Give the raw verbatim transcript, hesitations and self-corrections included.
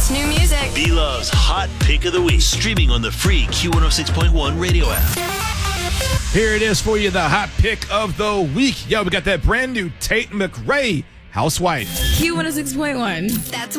best new music. B-Love's Hot Pick of the Week. Streaming on the free Q one oh six point one radio app. Here it is for you, the Hot Pick of the Week. Yo, we got that brand new Tate McRae, Housewife. Q one oh six point one. That's